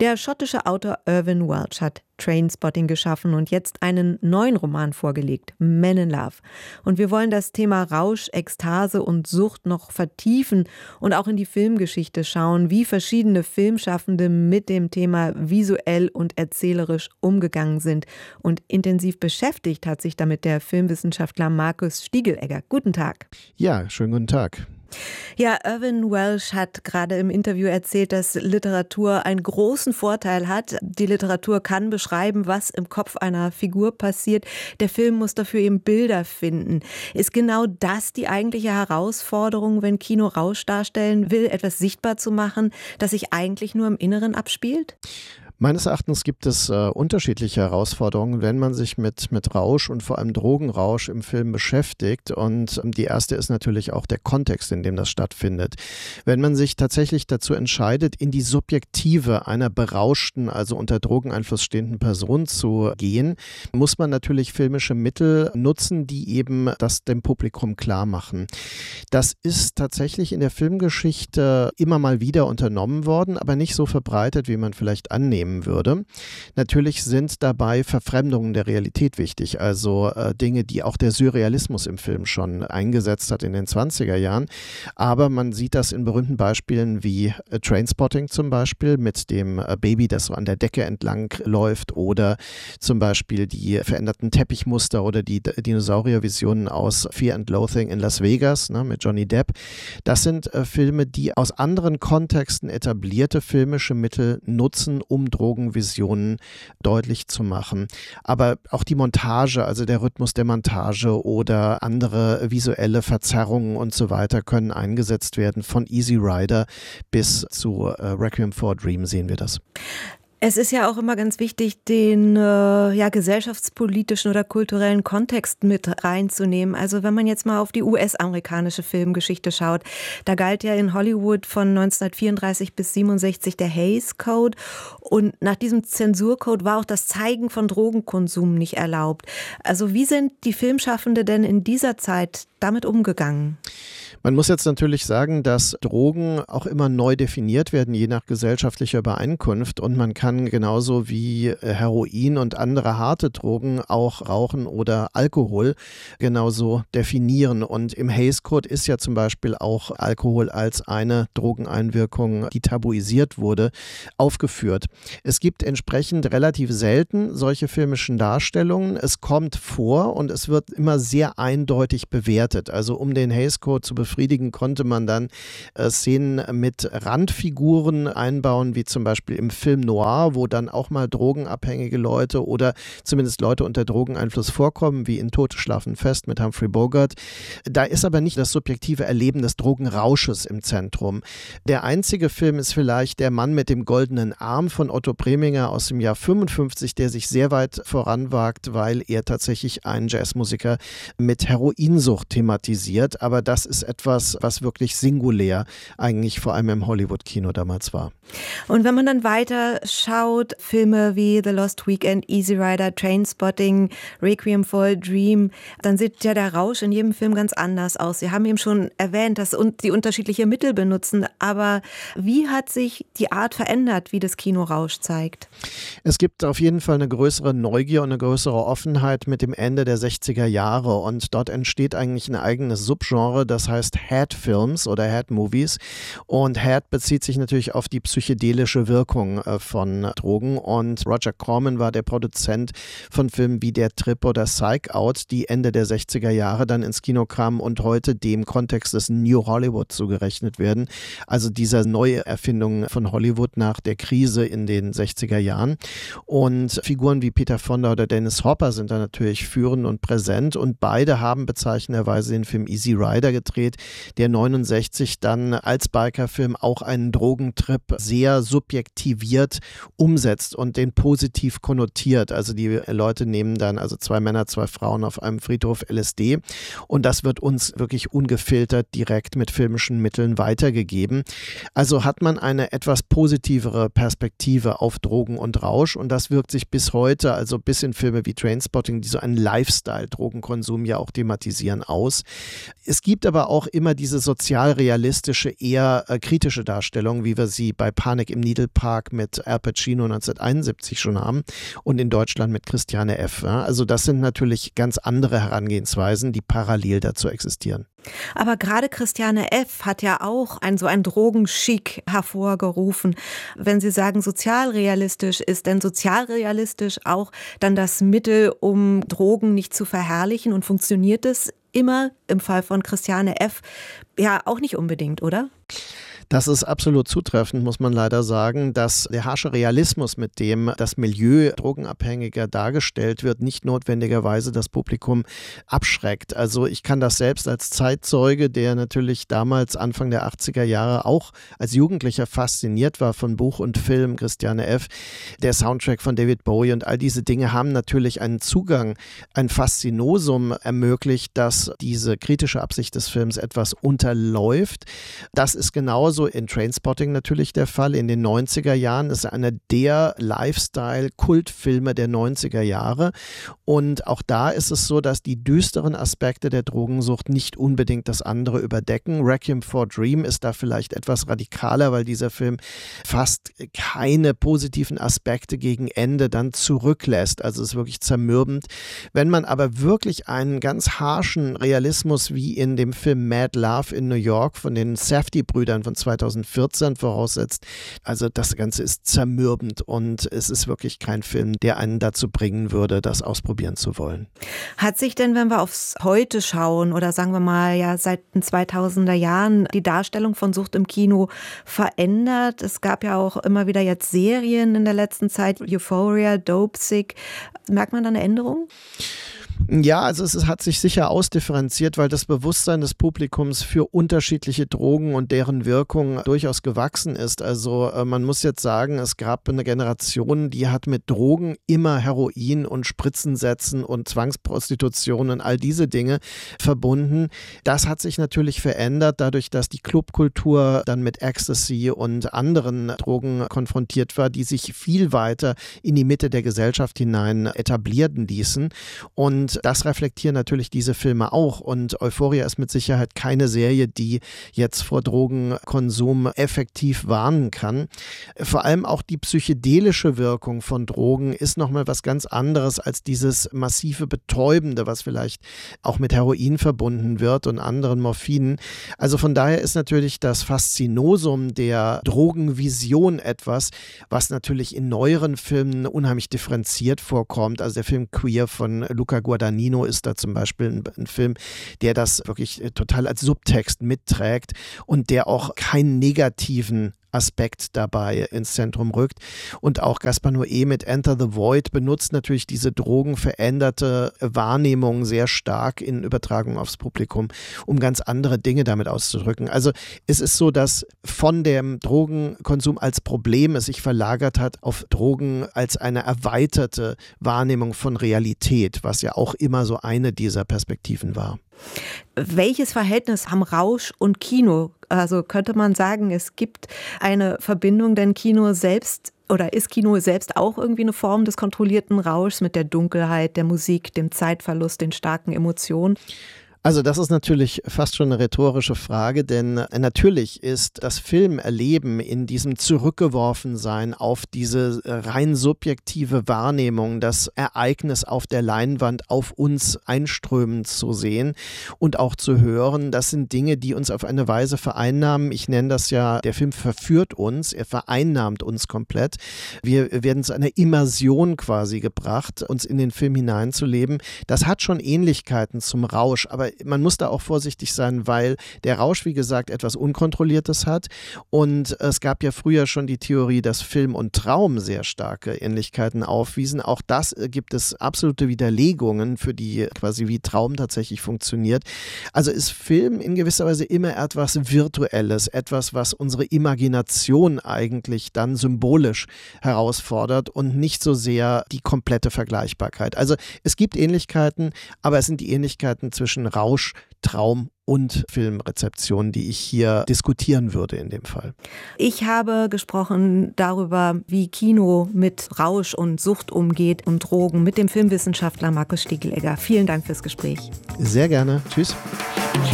Der schottische Autor Irvine Welsh hat Trainspotting geschaffen und jetzt einen neuen Roman vorgelegt, Men in Love. Und wir wollen das Thema Rausch, Ekstase und Sucht noch vertiefen und auch in die Filmgeschichte schauen, wie verschiedene Filmschaffende mit dem Thema visuell und erzählerisch umgegangen sind. Und intensiv beschäftigt hat sich damit der Filmwissenschaftler Markus Stiegelegger. Guten Tag. Ja, schönen guten Tag. Ja, Irvine Welsh hat gerade im Interview erzählt, dass Literatur einen großen Vorteil hat. Die Literatur kann beschreiben, was im Kopf einer Figur passiert. Der Film muss dafür eben Bilder finden. Ist genau das die eigentliche Herausforderung, wenn Kino Rausch darstellen will, etwas sichtbar zu machen, das sich eigentlich nur im Inneren abspielt? Meines Erachtens gibt es unterschiedliche Herausforderungen, wenn man sich mit Rausch und vor allem Drogenrausch im Film beschäftigt. Und die erste ist natürlich auch der Kontext, in dem das stattfindet. Wenn man sich tatsächlich dazu entscheidet, in die Subjektive einer berauschten, also unter Drogeneinfluss stehenden Person zu gehen, muss man natürlich filmische Mittel nutzen, die eben das dem Publikum klar machen. Das ist tatsächlich in der Filmgeschichte immer mal wieder unternommen worden, aber nicht so verbreitet, wie man vielleicht annehmen würde. Natürlich sind dabei Verfremdungen der Realität wichtig, also Dinge, die auch der Surrealismus im Film schon eingesetzt hat in den 20er Jahren. Aber man sieht das in berühmten Beispielen wie Trainspotting zum Beispiel mit dem Baby, das so an der Decke entlang läuft, oder zum Beispiel die veränderten Teppichmuster oder die Dinosauriervisionen aus Fear and Loathing in Las Vegas, mit Johnny Depp. Das sind Filme, die aus anderen Kontexten etablierte filmische Mittel nutzen, um Drogenvisionen deutlich zu machen. Aber auch die Montage, also der Rhythmus der Montage oder andere visuelle Verzerrungen und so weiter können eingesetzt werden. Von Easy Rider bis zu Requiem for a Dream sehen wir das. Es ist ja auch immer ganz wichtig, den gesellschaftspolitischen oder kulturellen Kontext mit reinzunehmen. Also wenn man jetzt mal auf die US-amerikanische Filmgeschichte schaut, da galt ja in Hollywood von 1934 bis 1967 der Hays Code und nach diesem Zensurcode war auch das Zeigen von Drogenkonsum nicht erlaubt. Also wie sind die Filmschaffenden denn in dieser Zeit damit umgegangen? Man muss jetzt natürlich sagen, dass Drogen auch immer neu definiert werden, je nach gesellschaftlicher Übereinkunft, und man kann genauso wie Heroin und andere harte Drogen auch Rauchen oder Alkohol genauso definieren. Und im Hays Code ist ja zum Beispiel auch Alkohol als eine Drogeneinwirkung, die tabuisiert wurde, aufgeführt. Es gibt entsprechend relativ selten solche filmischen Darstellungen. Es kommt vor und es wird immer sehr eindeutig bewertet. Also um den Hays Code zu befriedigen, konnte man dann Szenen mit Randfiguren einbauen, wie zum Beispiel im Film Noir, wo dann auch mal drogenabhängige Leute oder zumindest Leute unter Drogeneinfluss vorkommen, wie in Tote schlafen fest mit Humphrey Bogart. Da ist aber nicht das subjektive Erleben des Drogenrausches im Zentrum. Der einzige Film ist vielleicht Der Mann mit dem goldenen Arm von Otto Preminger aus dem Jahr 55, der sich sehr weit voranwagt, weil er tatsächlich einen Jazzmusiker mit Heroinsucht thematisiert. Aber das ist etwas, was wirklich singulär eigentlich vor allem im Hollywood-Kino damals war. Und wenn man dann weiter schaut, Filme wie The Lost Weekend, Easy Rider, Trainspotting, Requiem for a Dream, dann sieht ja der Rausch in jedem Film ganz anders aus. Sie haben eben schon erwähnt, dass die unterschiedliche Mittel benutzen, aber wie hat sich die Art verändert, wie das Kino Rausch zeigt? Es gibt auf jeden Fall eine größere Neugier und eine größere Offenheit mit dem Ende der 60er Jahre, und dort entsteht eigentlich ein eigenes Subgenre, das heißt Head Films oder Head Movies, und Head bezieht sich natürlich auf die psychedelische Wirkung von Drogen, und Roger Corman war der Produzent von Filmen wie Der Trip oder Psych Out, die Ende der 60er Jahre dann ins Kino kamen und heute dem Kontext des New Hollywood zugerechnet werden, also dieser Neuerfindung von Hollywood nach der Krise in den 60er Jahren. Und Figuren wie Peter Fonda oder Dennis Hopper sind da natürlich führend und präsent, und beide haben bezeichnenderweise den Film Easy Rider gedreht, der 69 dann als Bikerfilm auch einen Drogentrip sehr subjektiviert umsetzt und den positiv konnotiert. Also die Leute nehmen dann, also 2 Männer, 2 Frauen auf einem Friedhof LSD, und das wird uns wirklich ungefiltert direkt mit filmischen Mitteln weitergegeben. Also hat man eine etwas positivere Perspektive auf Drogen und Rausch, und das wirkt sich bis heute, also bis in Filme wie Trainspotting, die so einen Lifestyle-Drogenkonsum ja auch thematisieren, aus. Es gibt aber auch immer diese sozialrealistische, eher kritische Darstellung, wie wir sie bei Panik im Needle Park mit Al Pacino 1971 schon haben und in Deutschland mit Christiane F. Ja, also das sind natürlich ganz andere Herangehensweisen, die parallel dazu existieren. Aber gerade Christiane F. hat ja auch so ein Drogenchic hervorgerufen. Wenn Sie sagen sozialrealistisch, ist denn sozialrealistisch auch dann das Mittel, um Drogen nicht zu verherrlichen, und funktioniert es immer im Fall von Christiane F. ja auch nicht unbedingt, oder? Das ist absolut zutreffend, muss man leider sagen, dass der harsche Realismus, mit dem das Milieu Drogenabhängiger dargestellt wird, nicht notwendigerweise das Publikum abschreckt. Also ich kann das selbst als Zeitzeuge, der natürlich damals Anfang der 80er Jahre auch als Jugendlicher fasziniert war von Buch und Film, Christiane F., der Soundtrack von David Bowie und all diese Dinge haben natürlich einen Zugang, ein Faszinosum ermöglicht, dass diese kritische Absicht des Films etwas unterläuft. Das ist genauso in Trainspotting natürlich der Fall. In den 90er Jahren ist einer der Lifestyle-Kultfilme der 90er Jahre. Und auch da ist es so, dass die düsteren Aspekte der Drogensucht nicht unbedingt das andere überdecken. Requiem for a Dream ist da vielleicht etwas radikaler, weil dieser Film fast keine positiven Aspekte gegen Ende dann zurücklässt. Also es ist wirklich zermürbend. Wenn man aber wirklich einen ganz harschen Realismus wie in dem Film Mad Love in New York von den Safdie-Brüdern von 2014 voraussetzt. Also das Ganze ist zermürbend und es ist wirklich kein Film, der einen dazu bringen würde, das ausprobieren zu wollen. Hat sich denn, wenn wir aufs Heute schauen oder sagen wir mal ja seit den 2000er Jahren, die Darstellung von Sucht im Kino verändert? Es gab ja auch immer wieder jetzt Serien in der letzten Zeit, Euphoria, Dopesick. Merkt man da eine Änderung? Ja, also es hat sich sicher ausdifferenziert, weil das Bewusstsein des Publikums für unterschiedliche Drogen und deren Wirkung durchaus gewachsen ist. Also man muss jetzt sagen, es gab eine Generation, die hat mit Drogen immer Heroin und Spritzensätzen und Zwangsprostitution und all diese Dinge verbunden. Das hat sich natürlich verändert, dadurch, dass die Clubkultur dann mit Ecstasy und anderen Drogen konfrontiert war, die sich viel weiter in die Mitte der Gesellschaft hinein etablierten ließen. Und das reflektieren natürlich diese Filme auch. Und Euphoria ist mit Sicherheit keine Serie, die jetzt vor Drogenkonsum effektiv warnen kann. Vor allem auch die psychedelische Wirkung von Drogen ist nochmal was ganz anderes als dieses massive Betäubende, was vielleicht auch mit Heroin verbunden wird und anderen Morphinen. Also von daher ist natürlich das Faszinosum der Drogenvision etwas, was natürlich in neueren Filmen unheimlich differenziert vorkommt. Also der Film Queer von Luca Guadagnino ist da zum Beispiel ein Film, der das wirklich total als Subtext mitträgt und der auch keinen negativen Aspekt dabei ins Zentrum rückt. Und auch Gaspar Noé mit Enter the Void benutzt natürlich diese drogenveränderte Wahrnehmung sehr stark in Übertragung aufs Publikum, um ganz andere Dinge damit auszudrücken. Also es ist so, dass von dem Drogenkonsum als Problem es sich verlagert hat auf Drogen als eine erweiterte Wahrnehmung von Realität, was ja auch immer so eine dieser Perspektiven war. Welches Verhältnis haben Rausch und Kino? Also könnte man sagen, es gibt eine Verbindung, denn Kino selbst oder ist Kino selbst auch irgendwie eine Form des kontrollierten Rauschs mit der Dunkelheit, der Musik, dem Zeitverlust, den starken Emotionen? Also das ist natürlich fast schon eine rhetorische Frage, denn natürlich ist das Filmerleben in diesem Zurückgeworfensein auf diese rein subjektive Wahrnehmung, das Ereignis auf der Leinwand auf uns einströmend zu sehen und auch zu hören, das sind Dinge, die uns auf eine Weise vereinnahmen. Ich nenne das ja, der Film verführt uns, er vereinnahmt uns komplett. Wir werden zu einer Immersion quasi gebracht, uns in den Film hineinzuleben. Das hat schon Ähnlichkeiten zum Rausch, aber man muss da auch vorsichtig sein, weil der Rausch, wie gesagt, etwas Unkontrolliertes hat. Und es gab ja früher schon die Theorie, dass Film und Traum sehr starke Ähnlichkeiten aufwiesen. Auch das gibt es absolute Widerlegungen für die quasi wie Traum tatsächlich funktioniert. Also ist Film in gewisser Weise immer etwas Virtuelles, etwas, was unsere Imagination eigentlich dann symbolisch herausfordert und nicht so sehr die komplette Vergleichbarkeit. Also es gibt Ähnlichkeiten, aber es sind die Ähnlichkeiten zwischen Rausch, Traum und Filmrezeption, die ich hier diskutieren würde in dem Fall. Ich habe gesprochen darüber, wie Kino mit Rausch und Sucht umgeht und Drogen mit dem Filmwissenschaftler Markus Stiegelegger. Vielen Dank fürs Gespräch. Sehr gerne. Tschüss.